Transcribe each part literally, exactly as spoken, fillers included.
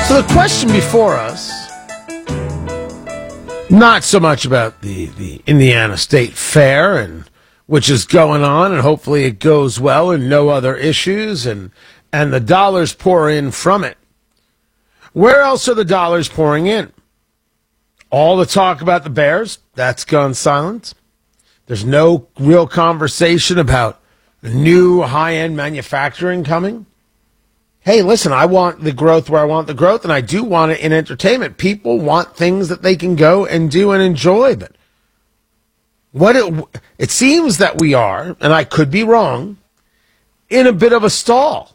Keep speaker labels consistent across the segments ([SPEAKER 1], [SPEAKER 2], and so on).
[SPEAKER 1] So the question before us, not so much about the, the Indiana State Fair, and which is going on, and hopefully it goes well and no other issues, and, and the dollars pour in from it. Where else are the dollars pouring in? All the talk about the Bears, that's gone silent. There's no real conversation about new high-end manufacturing coming. Hey, listen, I want the growth where I want the growth, and I do want it in entertainment. People want things that they can go and do and enjoy. But what it, it seems that we are, and I could be wrong, in a bit of a stall.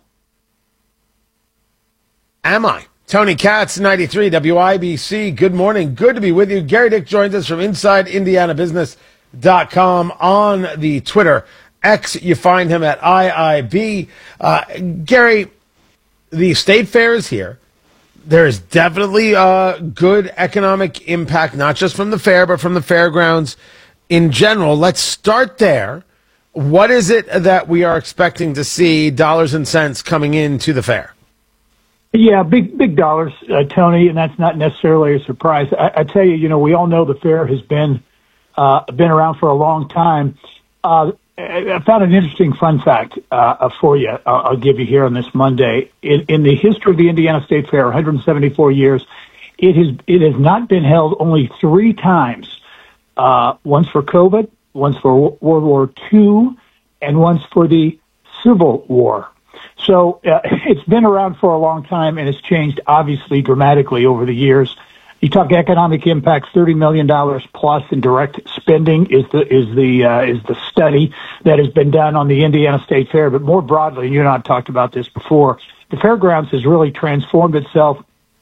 [SPEAKER 1] Am I? Tony Katz, ninety-three W I B C. Good morning. Good to be with you. Gary Dick joins us from inside indiana business dot com on the Twitter X. You find him at I I B. Uh, Gary, the State Fair is here. There is definitely a good economic impact, not just from the fair, but from the fairgrounds in general. Let's start there. What is it that we are expecting to see, dollars and cents, coming into the fair?
[SPEAKER 2] Yeah, big big dollars, uh, Tony, and that's not necessarily a surprise. I, I tell you, you know, we all know the fair has been uh, been around for a long time. Uh, I found an interesting fun fact uh, for you. I'll, I'll give you here on this Monday. In, in the history of the Indiana State Fair, one hundred seventy-four years, it has it has not been held only three times. Uh, once for COVID, once for World War Two, and once for the Civil War. So uh, it's been around for a long time, and it's changed obviously dramatically over the years. You talk economic impact, thirty million dollars plus in direct spending is the is the uh, is the study that has been done on the Indiana State Fair. But more broadly, and you and I have talked about this before, the fairgrounds has really transformed itself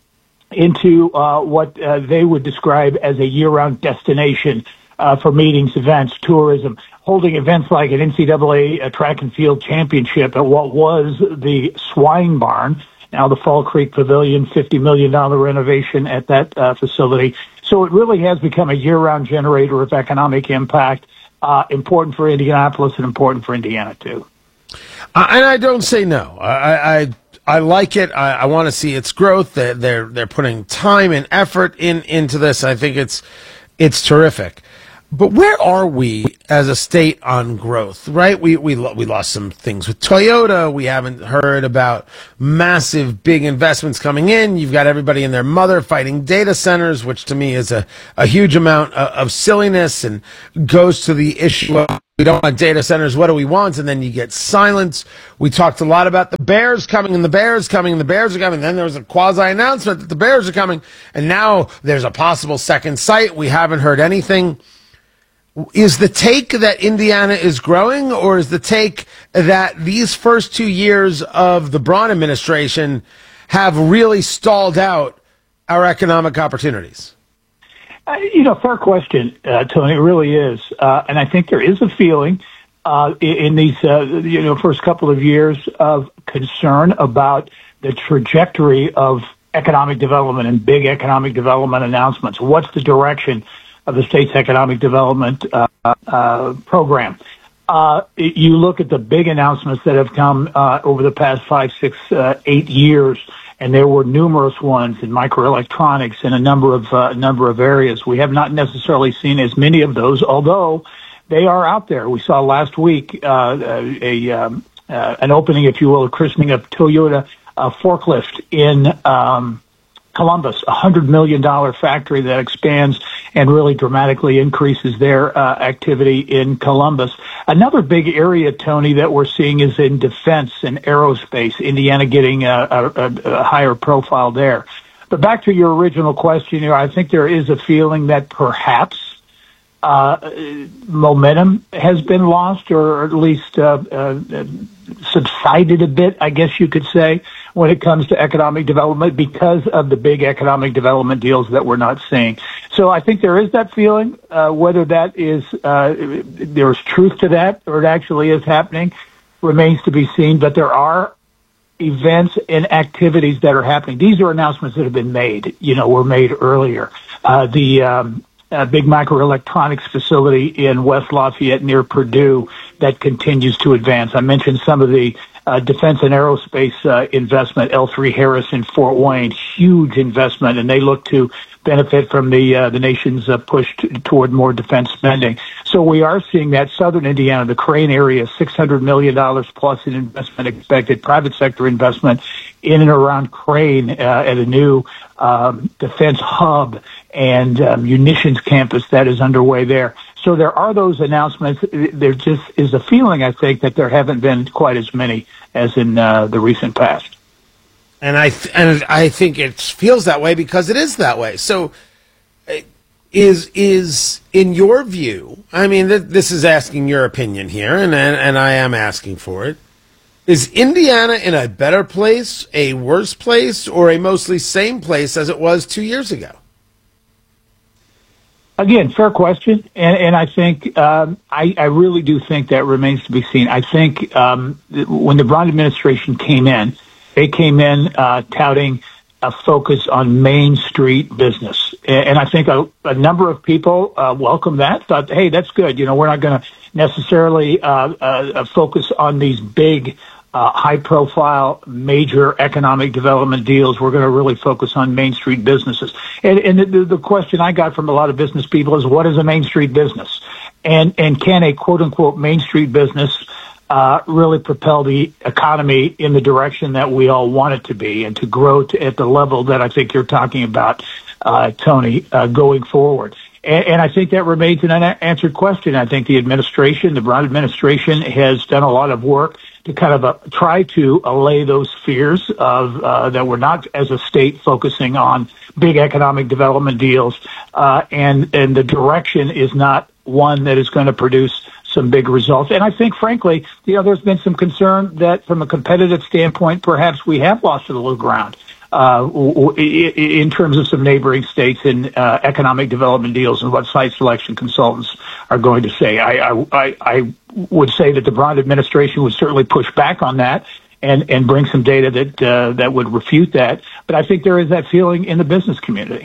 [SPEAKER 2] into uh, what uh, they would describe as a year-round destination uh, for meetings, events, tourism, holding events like an N C double A uh, track and field championship at what was the Swine Barn. Now the Fall Creek Pavilion, fifty million dollars renovation at that uh, facility. So it really has become a year-round generator of economic impact, uh, important for Indianapolis and important for Indiana, too.
[SPEAKER 1] Uh, and I don't say no. I I, I like it. I, I want to see its growth. They're, they're, they're putting time and effort in into this. I think it's it's terrific. But where are we as a state on growth, right? We we we lost some things with Toyota. We haven't heard about massive, big investments coming in. You've got everybody and their mother fighting data centers, which to me is a, a huge amount of, of silliness and goes to the issue of we don't want data centers, what do we want? And then you get silence. We talked a lot about the Bears coming and the Bears coming and the Bears are coming. Then there was a quasi-announcement that the Bears are coming. And now there's a possible second site. We haven't heard anything. Is the take that Indiana is growing, or is the take that these first two years of the Braun administration have really stalled out our economic opportunities?
[SPEAKER 2] Uh, you know, fair question, uh, Tony. It really is. Uh, and I think there is a feeling uh, in, in these, uh, you know, first couple of years of concern about the trajectory of economic development and big economic development announcements. What's the direction of the state's economic development uh, uh, program? Uh, you look at the big announcements that have come uh, over the past five, six, uh, eight years, and there were numerous ones in microelectronics and a number of uh, number of areas. We have not necessarily seen as many of those, although they are out there. We saw last week uh, a um, uh, an opening, if you will, a christening of Toyota uh, forklift in um, Columbus, a one hundred million dollars factory that expands and really dramatically increases their uh, activity in Columbus. Another big area, Tony, that we're seeing is in defense and aerospace, Indiana getting a, a, a higher profile there. But back to your original question here, I think there is a feeling that perhaps uh, momentum has been lost, or at least uh, uh, subsided a bit, I guess you could say, when it comes to economic development because of the big economic development deals that we're not seeing. So I think there is that feeling. Uh, whether that is, uh, there's truth to that, or it actually is happening, remains to be seen. But there are events and activities that are happening. These are announcements that have been made, you know, were made earlier. Uh, the, um, a big microelectronics facility in West Lafayette near Purdue that continues to advance. I mentioned some of the uh, defense and aerospace uh, investment, L three Harris in Fort Wayne, huge investment, and they look to benefit from the uh, the nation's uh, push t- toward more defense spending. So we are seeing that southern Indiana, the Crane area, six hundred million dollars plus in investment expected, private sector investment in and around Crane uh, at a new um, defense hub and uh, munitions campus that is underway there. So there are those announcements. There just is a feeling, I think, that there haven't been quite as many as in uh, the recent past.
[SPEAKER 1] And I th- and I think it feels that way because it is that way. So, is is in your view? I mean, th- this is asking your opinion here, and, and and I am asking for it. Is Indiana in a better place, a worse place, or a mostly same place as it was two years ago?
[SPEAKER 2] Again, fair question, and, and I think um, I, I really do think that remains to be seen. I think um, when the Brown administration came in, they came in uh, touting a focus on Main Street business, and, and I think a, a number of people uh, welcomed that. Thought, hey, that's good. You know, we're not going to necessarily uh, uh, focus on these big, uh, high-profile, major economic development deals. We're going to really focus on Main Street businesses. And, and the, the question I got from a lot of business people is, what is a Main Street business? And and can a quote-unquote Main Street business uh, really propel the economy in the direction that we all want it to be and to grow to, at the level that I think you're talking about, uh, Tony, uh, going forward? And, and I think that remains an unanswered question. I think the administration, the Brown administration, has done a lot of work to kind of uh, try to allay those fears of uh, that we're not, as a state, focusing on big economic development deals, uh, and and the direction is not one that is going to produce some big results. And I think, frankly, you know, there's been some concern that, from a competitive standpoint, perhaps we have lost a little ground uh, in terms of some neighboring states in uh, economic development deals and what site selection consultants are going to say. I, I, I would say that the Brown administration would certainly push back on that and, and bring some data that uh, that would refute that. But I think there is that feeling in the business community.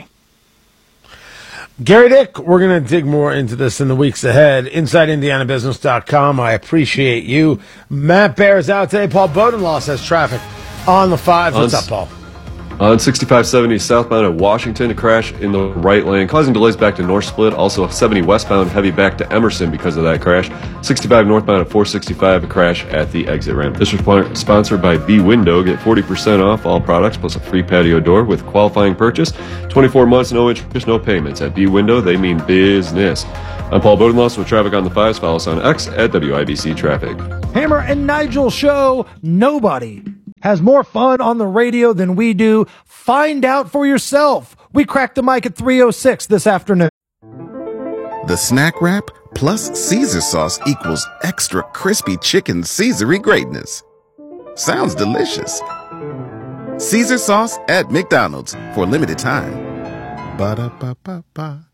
[SPEAKER 1] Gary Dick, we're going to dig more into this in the weeks ahead. inside indiana business dot com. I appreciate you. Matt Bear is out today. Paul Bodenlaw says traffic on the five. What's up, Paul?
[SPEAKER 3] On sixty-five seventy southbound at Washington, a crash in the right lane, causing delays back to North Split. Also, seventy westbound, heavy back to Emerson because of that crash. sixty-five northbound at four sixty-five, a crash at the exit ramp. This was sponsored by B Window. Get forty percent off all products plus a free patio door with qualifying purchase. twenty-four months, no interest, no payments. At B Window, they mean business. I'm Paul Bodenloss with Traffic on the Fives. Follow us on X at W I B C Traffic.
[SPEAKER 4] Hammer and Nigel Show. Nobody has more fun on the radio than we do. Find out for yourself. We cracked the mic at three oh six this afternoon.
[SPEAKER 5] The Snack Wrap plus Caesar sauce equals extra crispy chicken Caesar-y greatness. Sounds delicious. Caesar sauce at McDonald's for a limited time. Ba-da-ba-ba-ba.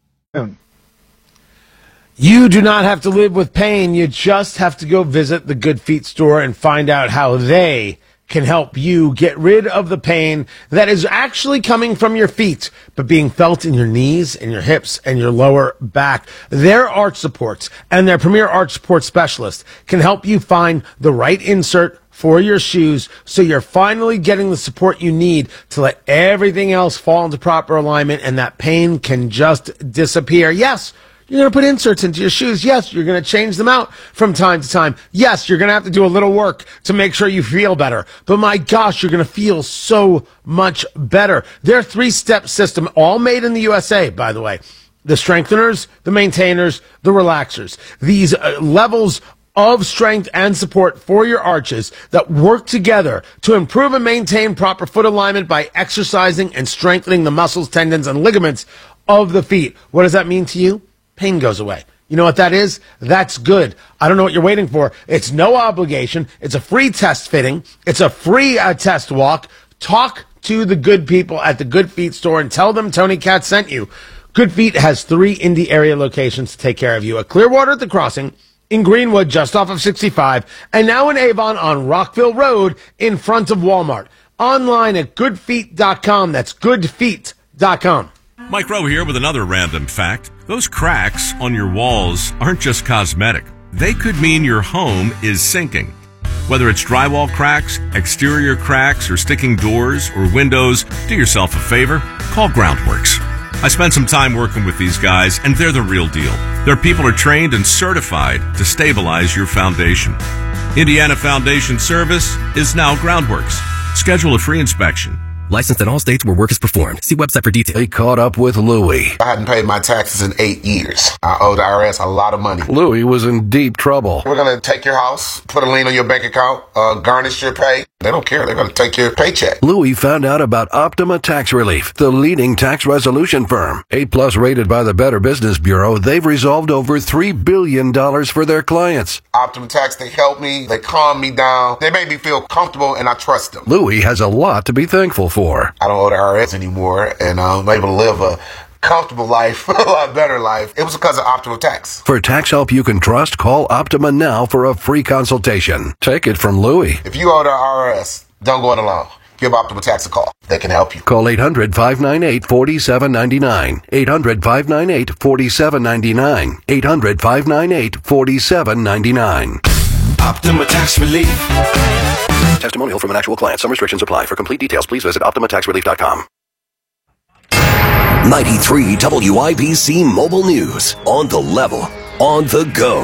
[SPEAKER 1] You do not have to live with pain. You just have to go visit the Good Feet store and find out how they can help you get rid of the pain that is actually coming from your feet, but being felt in your knees and your hips and your lower back. Their arch supports and their premier arch support specialist can help you find the right insert for your shoes so you're finally getting the support you need to let everything else fall into proper alignment and that pain can just disappear. Yes, you're going to put inserts into your shoes. Yes, you're going to change them out from time to time. Yes, you're going to have to do a little work to make sure you feel better. But my gosh, you're going to feel so much better. Their three-step system, all made in the U S A, by the way. The strengtheners, the maintainers, the relaxers. These uh, levels of strength and support for your arches that work together to improve and maintain proper foot alignment by exercising and strengthening the muscles, tendons, and ligaments of the feet. What does that mean to you? Pain goes away. You know what that is? That's good. I don't know what you're waiting for. It's no obligation. It's a free test fitting. It's a free uh, test walk. Talk to the good people at the Good Feet store and tell them Tony Katz sent you. Good Feet has three Indy area locations to take care of you. At Clearwater at the Crossing, in Greenwood just off of sixty-five, and now in Avon on Rockville Road in front of Walmart. Online at good feet dot com. That's good feet dot com.
[SPEAKER 6] Mike Rowe here with another random fact. Those cracks on your walls aren't just cosmetic. They could mean your home is sinking. Whether it's drywall cracks, exterior cracks, or sticking doors or windows, do yourself a favor, call Groundworks. I spent some time working with these guys, and they're the real deal. Their people are trained and certified to stabilize your foundation. Indiana Foundation Service is now Groundworks. Schedule a free inspection.
[SPEAKER 7] Licensed in all states where work is performed. See website for details.
[SPEAKER 8] They caught up with Louie.
[SPEAKER 9] I hadn't paid my taxes in eight years. I owe the I R S a lot of money.
[SPEAKER 8] Louie was in deep trouble.
[SPEAKER 9] We're going to take your house, put a lien on your bank account, uh, garnish your pay. They don't care. They're going to take your paycheck.
[SPEAKER 8] Louie found out about Optima Tax Relief, the leading tax resolution firm. A-plus rated by the Better Business Bureau, they've resolved over three billion dollars for their clients.
[SPEAKER 9] Optima Tax, they help me. They calm me down. They make me feel comfortable, and I trust them.
[SPEAKER 8] Louie has a lot to be thankful for.
[SPEAKER 9] I don't owe the I R S anymore, and I'm able to live a comfortable life, a lot better life. It was because of Optima Tax.
[SPEAKER 8] For tax help you can trust, call Optima now for a free consultation. Take it from Louie.
[SPEAKER 9] If you owe the I R S, don't go it alone. Give Optima Tax a call. They can help you.
[SPEAKER 8] Call eight hundred, five nine eight, four seven nine nine. eight hundred, five nine eight, four seven nine nine. eight hundred, five nine eight, four seven nine nine.
[SPEAKER 7] Optima Tax Relief.
[SPEAKER 8] Testimonial from an actual client. Some restrictions apply. For complete details, please visit optima tax relief dot com.
[SPEAKER 7] ninety-three W I B C Mobile News. On the level. On the go.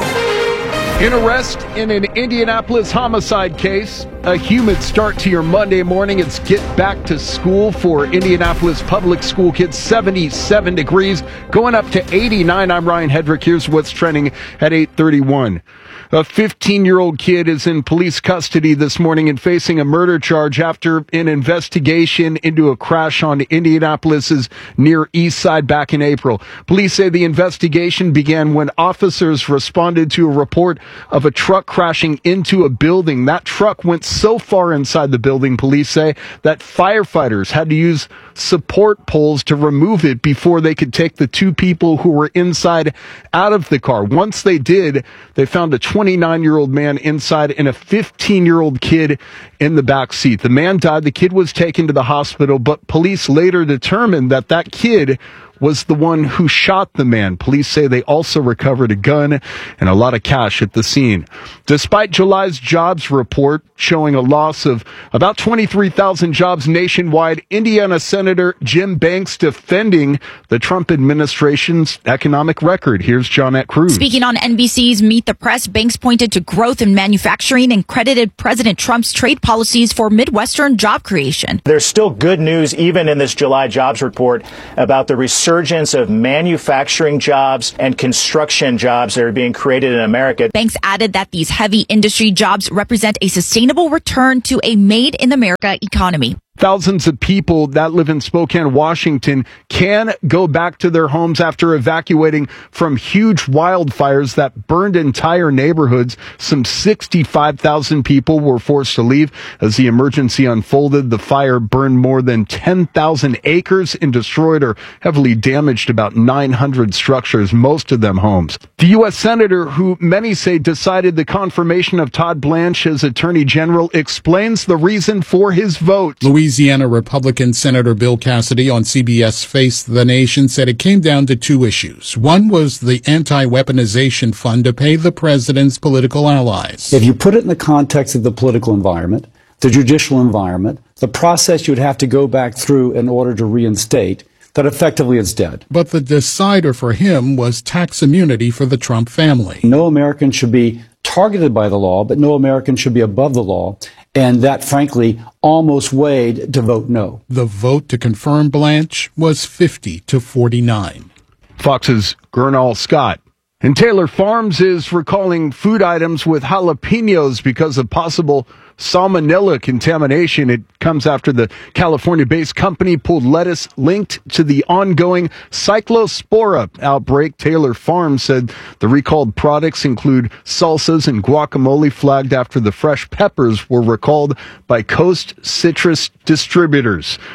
[SPEAKER 10] An arrest in an Indianapolis homicide case. A humid start to your Monday morning. It's get back to school for Indianapolis public school kids. seventy-seven degrees, going up to eighty-nine. I'm Ryan Hedrick. Here's what's trending at eight thirty-one. A fifteen-year-old kid is in police custody this morning and facing a murder charge after an investigation into a crash on Indianapolis's near East Side back in April. Police say the investigation began when officers responded to a report of a truck crashing into a building. That truck went so far inside the building, police say, that firefighters had to use support poles to remove it before they could take the two people who were inside out of the car. Once they did, they found a twenty-nine-year-old man inside and a fifteen-year-old kid in the back seat. The man died. The kid was taken to the hospital, but police later determined that that kid was the one who shot the man. Police say they also recovered a gun and a lot of cash at the scene. Despite July's jobs report showing a loss of about twenty-three thousand jobs nationwide, Indiana Senator Jim Banks defending the Trump administration's economic record. Here's Johnette Cruz.
[SPEAKER 11] Speaking on N B C's Meet the Press, Banks pointed to growth in manufacturing and credited President Trump's trade policies for Midwestern job creation.
[SPEAKER 12] There's still good news, even in this July jobs report, about the resurgence of manufacturing jobs and construction jobs that are being created in America.
[SPEAKER 11] Banks added that these heavy industry jobs represent a sustainable return to a made-in-America economy.
[SPEAKER 10] Thousands of people that live in Spokane, Washington can go back to their homes after evacuating from huge wildfires that burned entire neighborhoods. Some sixty-five thousand people were forced to leave as the emergency unfolded. The fire burned more than ten thousand acres and destroyed or heavily damaged about nine hundred structures, most of them homes. The U S senator, who many say decided the confirmation of Todd Blanche as Attorney General, explains the reason for his vote.
[SPEAKER 13] Louisiana Republican Senator Bill Cassidy on C B S Face the Nation said it came down to two issues. One was the anti-weaponization fund to pay the president's political allies.
[SPEAKER 14] If you put it in the context of the political environment, the judicial environment, the process you'd have to go back through in order to reinstate, that effectively it's dead.
[SPEAKER 13] But the decider for him was tax immunity for the Trump family.
[SPEAKER 14] No American should be targeted by the law, but no American should be above the law. And that, frankly, almost weighed to vote no.
[SPEAKER 13] The vote to confirm Blanche was fifty to forty-nine.
[SPEAKER 10] Fox's Gernal Scott. And Taylor Farms is recalling food items with jalapenos because of possible salmonella contamination. It comes after the California-based company pulled lettuce linked to the ongoing Cyclospora outbreak. Taylor Farms said the recalled products include salsas and guacamole flagged after the fresh peppers were recalled by Coast Citrus distributors.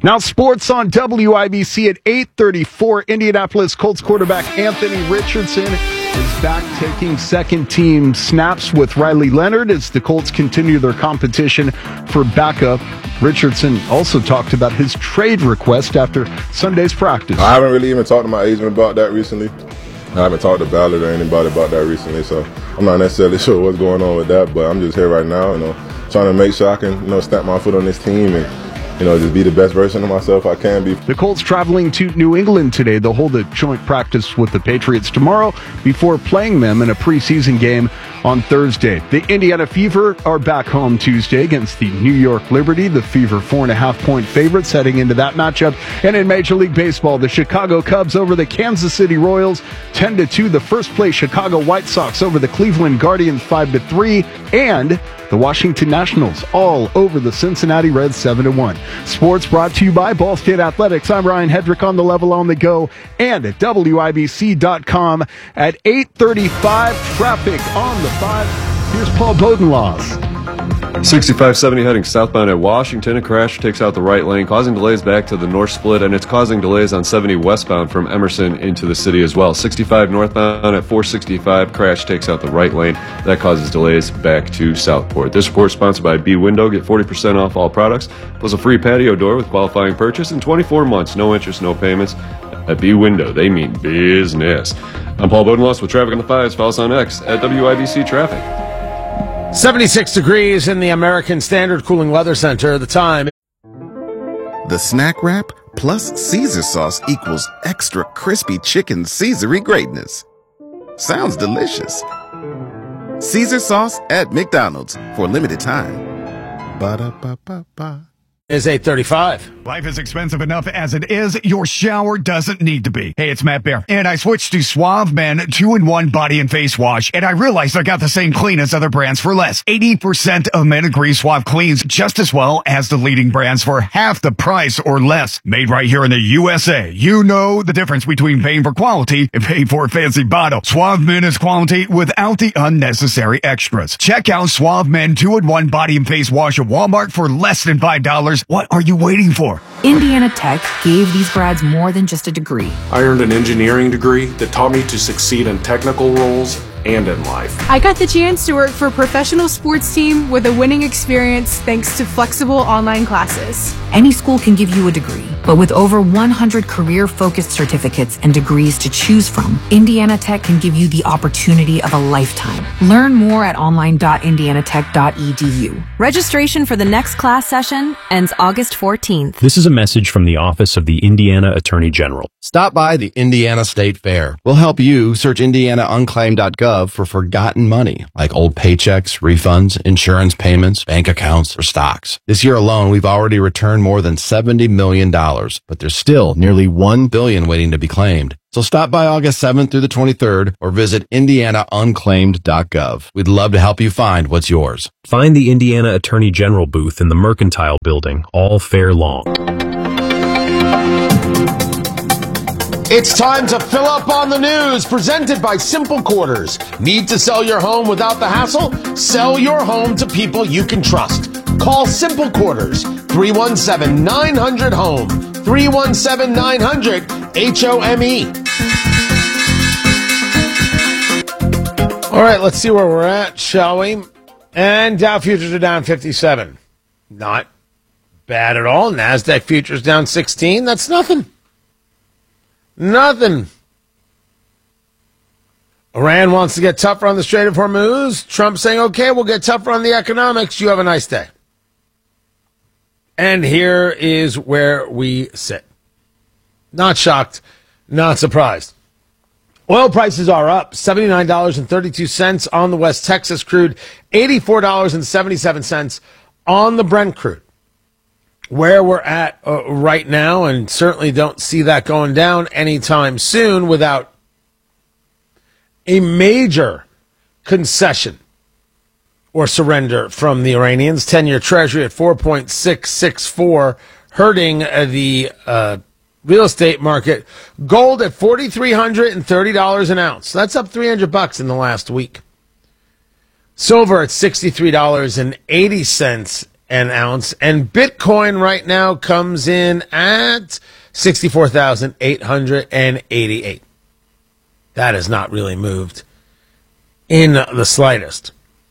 [SPEAKER 10] Now sports on W I B C at eight thirty-four. Indianapolis Colts quarterback Anthony Richardson is back taking second team snaps with Riley Leonard as the Colts continue their competition for backup. Richardson also talked about his trade request after Sunday's practice.
[SPEAKER 15] I haven't really even talked to my agent about that recently. I haven't talked to Ballard or anybody about that recently, so I'm not necessarily sure what's going on with that, but I'm just here right now, you know, trying to make sure I can, you know, stamp my foot on this team and, you know, just be the best version of myself I can be.
[SPEAKER 10] The Colts traveling to New England today. They'll hold a joint practice with the Patriots tomorrow before playing them in a preseason game on Thursday. The Indiana Fever are back home Tuesday against the New York Liberty. The Fever four and a half point favorites heading into that matchup. And in Major League Baseball, the Chicago Cubs over the Kansas City Royals ten to two. The first place Chicago White Sox over the Cleveland Guardians five to three. And the Washington Nationals all over the Cincinnati Reds seven to one. Sports brought to you by Ball State Athletics. I'm Ryan Hedrick on the Level on the Go and at W I B C dot com at eight thirty-five. Traffic on the five. Here's Paul Bodenloss.
[SPEAKER 3] sixty-five seventy heading southbound at Washington. A crash takes out the right lane, causing delays back to the north split, and it's causing delays on seventy westbound from Emerson into the city as well. sixty-five northbound at four sixty-five. Crash takes out the right lane. That causes delays back to Southport. This report is sponsored by B Window. Get forty percent off all products, plus a free patio door with qualifying purchase in twenty-four months. No interest, no payments. At B Window, they mean business. I'm Paul Bodenloss with Traffic on the Fives. Follow us on X at W I B C Traffic.
[SPEAKER 1] seventy-six degrees in the American Standard Cooling Weather Center. The time.
[SPEAKER 5] The Snack Wrap plus Caesar sauce equals extra crispy chicken Caesar-y greatness. Sounds delicious. Caesar sauce at McDonald's for a limited time. Ba-da-ba-ba-ba.
[SPEAKER 1] Is eight thirty-five.
[SPEAKER 16] Life is expensive enough as it is. Your shower doesn't need to be. Hey, it's Matt Bear, and I switched to Suave Men two in one Body and Face Wash, and I realized I got the same clean as other brands for less. eighty percent of men agree Suave cleans just as well as the leading brands for half the price or less. Made right here in the U S A. You know the difference between paying for quality and paying for a fancy bottle. Suave Men is quality without the unnecessary extras. Check out Suave Men two in one Body and Face Wash at Walmart for less than five dollars. What are you waiting for?
[SPEAKER 17] Indiana Tech gave these grads more than just a degree.
[SPEAKER 18] I earned an engineering degree that taught me to succeed in technical roles and in life.
[SPEAKER 19] I got the chance to work for a professional sports team with a winning experience thanks to flexible online classes.
[SPEAKER 17] Any school can give you a degree, but with over one hundred career-focused certificates and degrees to choose from, Indiana Tech can give you the opportunity of a lifetime. Learn more at online dot indiana tech dot e d u.
[SPEAKER 20] Registration for the next class session ends August fourteenth.
[SPEAKER 21] This is a message from the Office of the Indiana Attorney General.
[SPEAKER 22] Stop by the Indiana State Fair. We'll help you search indiana unclaimed dot gov for forgotten money, like old paychecks, refunds, insurance payments, bank accounts, or stocks. This year alone, we've already returned more than seventy million dollars, but there's still nearly one billion dollars waiting to be claimed. So stop by August seventh through the twenty-third or visit indiana unclaimed dot gov. We'd love to help you find what's yours.
[SPEAKER 21] Find the Indiana Attorney General booth in the Mercantile Building all fair long.
[SPEAKER 1] It's time to fill up on the news, presented by Simple Quarters. Need to sell your home without the hassle? Sell your home to people you can trust. Call Simple Quarters, three one seven, nine hundred, HOME, three one seven, nine hundred, H O M E. All right, let's see where we're at, shall we? And Dow futures are down fifty-seven. Not bad at all. NASDAQ futures down sixteen. That's nothing. Nothing. Iran wants to get tougher on the Strait of Hormuz. Trump saying, okay, we'll get tougher on the economics. You have a nice day. And here is where we sit. Not shocked, not surprised. Oil prices are up seventy-nine dollars and thirty-two cents on the West Texas crude, eighty-four dollars and seventy-seven cents on the Brent crude. Where we're at uh, right now, and certainly don't see that going down anytime soon without a major concession or surrender from the Iranians. ten-year Treasury at four point six six four, hurting uh, the uh, real estate market. Gold at four thousand three hundred thirty dollars an ounce. That's up three hundred bucks in the last week. Silver at sixty-three dollars and eighty cents an ounce. And Bitcoin right now comes in at sixty-four thousand eight hundred eighty-eight. That has not really moved in the slightest.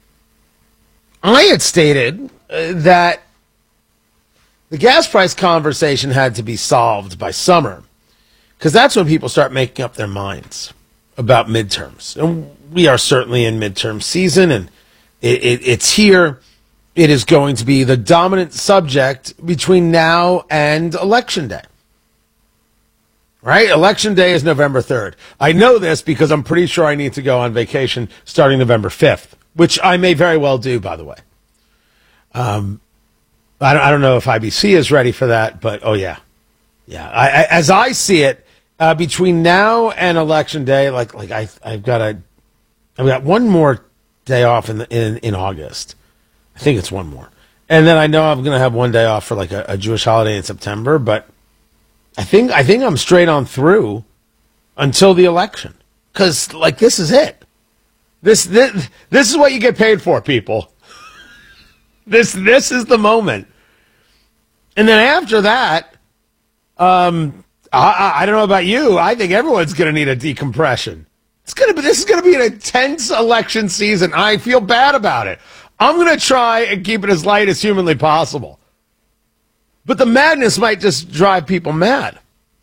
[SPEAKER 1] I had stated uh, that the gas price conversation had to be solved by summer, because that's when people start making up their minds about midterms. And we are certainly in midterm season, and it, it, it's here. It is going to be the dominant subject between now and Election Day. Right? Election Day is November third. I know this because I'm pretty sure I need to go on vacation starting November fifth, which I may very well do, by the way. Um, I don't, I don't know if I B C is ready for that, but oh yeah. Yeah. I, I, as I see it, uh, between now and Election Day, like, like I, I've got a, I've got one more day off in, the, in, in August. I think it's one more. And then I know I'm going to have one day off for like a, a Jewish holiday in September, but I think I think I'm straight on through until the election, because like this is it. This this this is what you get paid for, people. This this is the moment, and then after that, um, I, I, I don't know about you. I think everyone's going to need a decompression. It's gonna be this is going to be an intense election season. I feel bad about it. I'm going to try and keep it as light as humanly possible. But the madness might just drive people mad.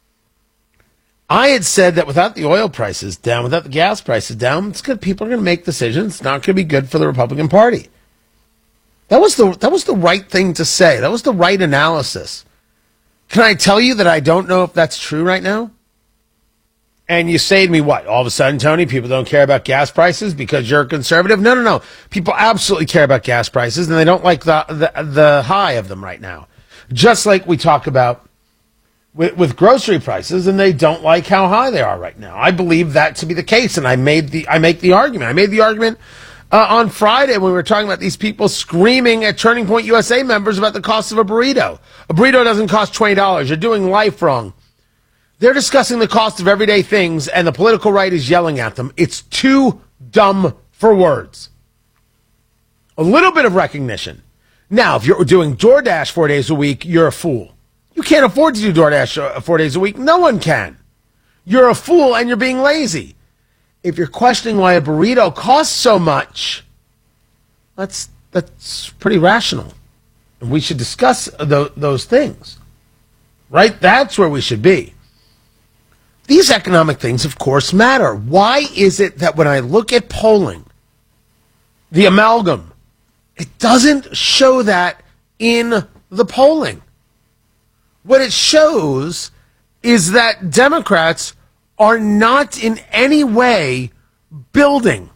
[SPEAKER 1] I had said that without the oil prices down, without the gas prices down, it's good. People are going to make decisions. It's not going to be good for the Republican Party. That was the that was the right thing to say. That was the right analysis. Can I tell you that I don't know if that's true right now? And you say to me, what? All of a sudden, Tony, people don't care about gas prices because you're a conservative? No, no, no. People absolutely care about gas prices, and they don't like the the, the high of them right now. Just like we talk about with, with grocery prices, and they don't like how high they are right now. I believe that to be the case, and I made the I make the argument. I made the argument uh, on Friday when we were talking about these people screaming at Turning Point U S A members about the cost of a burrito. A burrito doesn't cost twenty dollars. You're doing life wrong. They're discussing the cost of everyday things, and the political right is yelling at them. It's too dumb for words. A little bit of recognition. Now, if you're doing DoorDash four days a week, you're a fool. You can't afford to do DoorDash four days a week. No one can. You're a fool and you're being lazy. If you're questioning why a burrito costs so much, that's that's pretty rational. And we should discuss th- those things. Right? That's where we should be. These economic things, of course, matter. Why is it that when I look at polling, the amalgam, it doesn't show that in the polling? What it shows is that Democrats are not in any way building.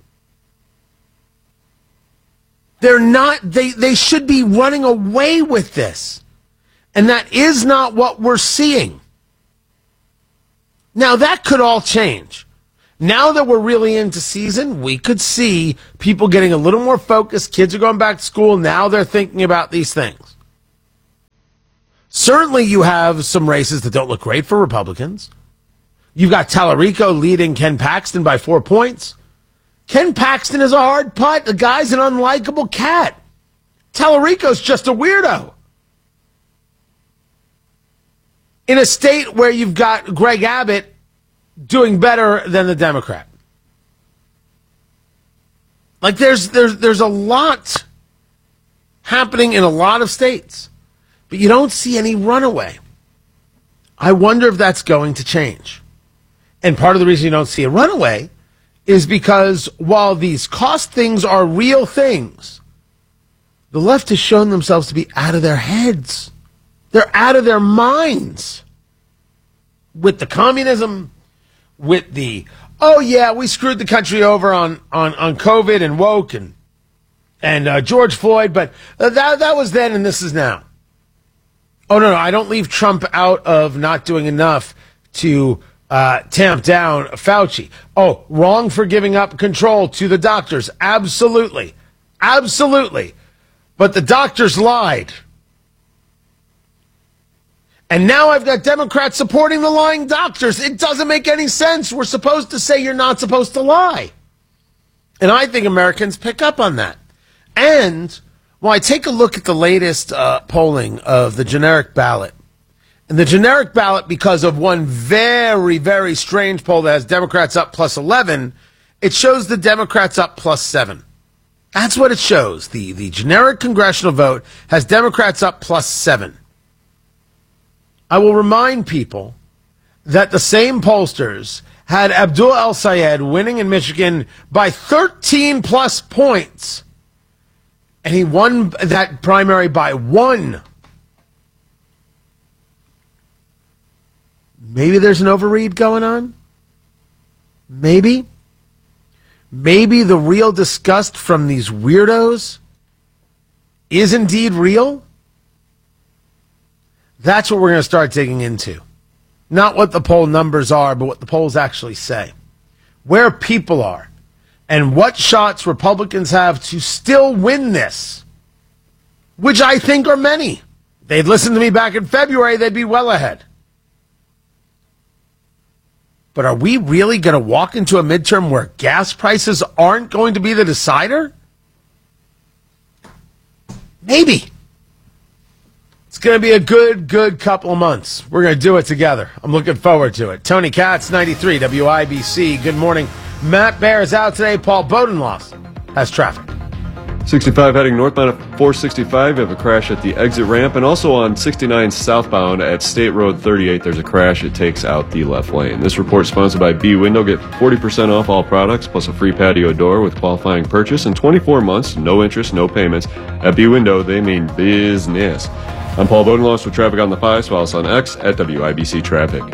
[SPEAKER 1] They're not, they, they should be running away with this. And that is not what we're seeing. Now, that could all change. Now that we're really into season, we could see people getting a little more focused. Kids are going back to school. Now they're thinking about these things. Certainly you have some races that don't look great for Republicans. You've got Tallarico leading Ken Paxton by four points. Ken Paxton is a hard putt. The guy's an unlikable cat. Tallarico's just a weirdo. In a state where you've got Greg Abbott doing better than the Democrat. Like there's there's there's a lot happening in a lot of states, but you don't see any runaway. I wonder if that's going to change. And part of the reason you don't see a runaway is because while these cost things are real things, the left has shown themselves to be out of their heads. They're out of their minds with the communism, with the, oh yeah, we screwed the country over on, on, on COVID and woke and, and uh, George Floyd, but that, that was then and this is now. Oh, no, no, I don't leave Trump out of not doing enough to uh, tamp down Fauci. Oh, wrong for giving up control to the doctors. Absolutely. Absolutely. But the doctors lied. And now I've got Democrats supporting the lying doctors. It doesn't make any sense. We're supposed to say you're not supposed to lie. And I think Americans pick up on that. And Well, I take a look at the latest uh, polling of the generic ballot. And the generic ballot, because of one very, very strange poll that has Democrats up plus eleven, it shows the Democrats up plus seven. That's what it shows. The, the generic congressional vote has Democrats up plus seven. I will remind people that the same pollsters had Abdul El-Sayed winning in Michigan by thirteen plus points. And he won that primary by one. Maybe there's an overread going on. Maybe. Maybe the real disgust from these weirdos is indeed real. That's what we're going to start digging into. Not what the poll numbers are, but what the polls actually say. Where people are. And what shots Republicans have to still win this. Which I think are many. They'd listen to me back in February, they'd be well ahead. But are we really going to walk into a midterm where gas prices aren't going to be the decider? Maybe. It's going to be a good, good couple of months. We're going to do it together. I'm looking forward to it. Tony Katz, ninety-three W I B C. Good morning. Matt Bear is out today. Paul Bodenloss has traffic.
[SPEAKER 3] sixty-five heading northbound at four sixty-five. You have a crash at the exit ramp. And also on sixty-nine southbound at State Road thirty-eight, there's a crash. It takes out the left lane. This report is sponsored by B Window. Get forty percent off all products plus a free patio door with qualifying purchase in twenty-four months. No interest, no payments. At B Window, they mean business. I'm Paul Bodenloss with traffic on the fives. Follow us on X at W I B C Traffic.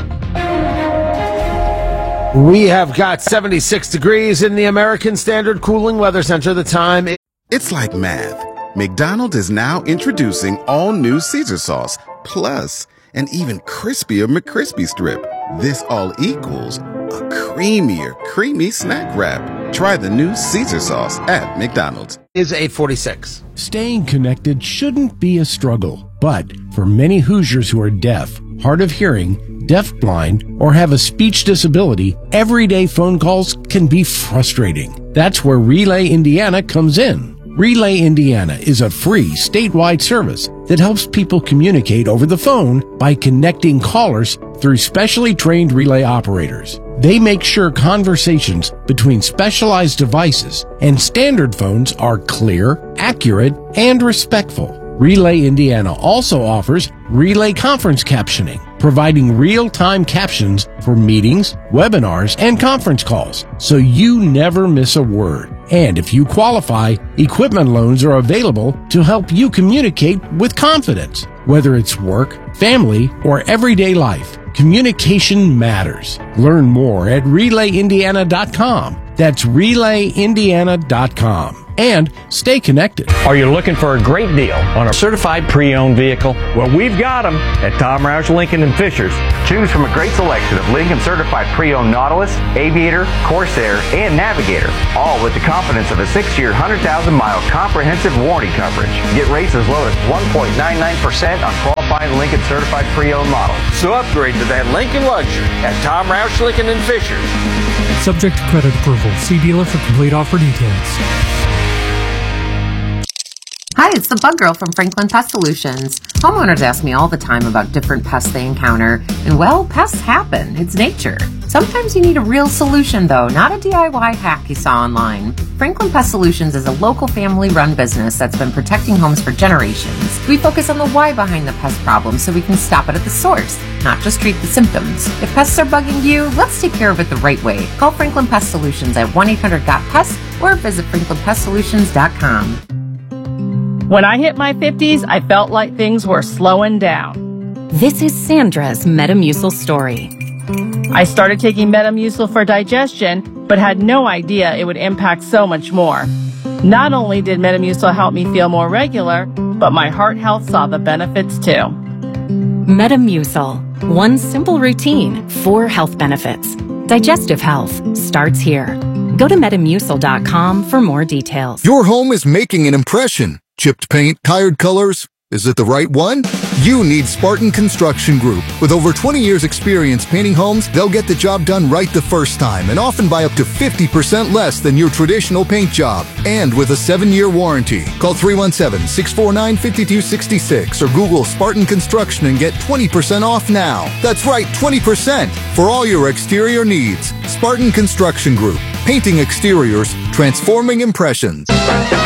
[SPEAKER 1] We have got seventy-six degrees in the American Standard Cooling Weather Center. The time is...
[SPEAKER 5] It's like math. McDonald's is now introducing all new Caesar sauce, plus an even crispier McCrispy strip. This all equals a creamier, creamy snack wrap. Try the new Caesar sauce at McDonald's.
[SPEAKER 1] Is eight forty-six.
[SPEAKER 2] Staying connected shouldn't be a struggle, but for many Hoosiers who are deaf, hard of hearing, deafblind, or have a speech disability, everyday phone calls can be frustrating. That's where Relay Indiana comes in. Relay Indiana is a free statewide service that helps people communicate over the phone by connecting callers through specially trained relay operators. They make sure conversations between specialized devices and standard phones are clear, accurate, and respectful. Relay Indiana also offers relay conference captioning, providing real-time captions for meetings, webinars, and conference calls, so you never miss a word. And if you qualify, equipment loans are available to help you communicate with confidence. Whether it's work, family, or everyday life, communication matters. Learn more at relay indiana dot com. That's relay indiana dot com. And stay connected.
[SPEAKER 4] Are you looking for a great deal on a certified pre-owned vehicle? Well, we've got them at Tom Roush Lincoln and Fishers.
[SPEAKER 23] Choose from a great selection of Lincoln certified pre-owned Nautilus, Aviator, Corsair, and Navigator, all with the confidence of a six-year, one hundred thousand mile comprehensive warranty coverage. Get rates as low as one point nine nine percent on qualifying Lincoln certified pre-owned models. So upgrade to that Lincoln luxury at Tom Roush Lincoln and Fishers.
[SPEAKER 24] Subject to credit approval. See dealer for complete offer details.
[SPEAKER 25] Hi, it's the Bug Girl from Franklin Pest Solutions. Homeowners ask me all the time about different pests they encounter, and well, pests happen. It's nature. Sometimes you need a real solution, though, not a D I Y hack you saw online. Franklin Pest Solutions is a local family-run business that's been protecting homes for generations. We focus on the why behind the pest problem so we can stop it at the source, not just treat the symptoms. If pests are bugging you, let's take care of it the right way. Call Franklin Pest Solutions at one eight hundred got pest or visit franklin pest solutions dot com.
[SPEAKER 26] When I hit my fifties, I felt like things were slowing down.
[SPEAKER 20] This is Sandra's Metamucil story.
[SPEAKER 26] I started taking Metamucil for digestion, but had no idea it would impact so much more. Not only did Metamucil help me feel more regular, but my heart health saw the benefits too.
[SPEAKER 20] Metamucil. One simple routine, four health benefits. Digestive health starts here. Go to metamucil dot com for more details.
[SPEAKER 27] Your home is making an impression. Chipped paint, tired colors.
[SPEAKER 6] Is it the right one? You need Spartan Construction Group. With over twenty years experience painting homes, they'll get the job done right the first time and often by up to fifty percent less than your traditional paint job. And with a seven-year warranty. Call three one seven, six four nine, five two six six or Google Spartan Construction and get twenty percent off now. That's right, twenty percent for all your exterior needs. Spartan Construction Group. Painting exteriors, transforming impressions.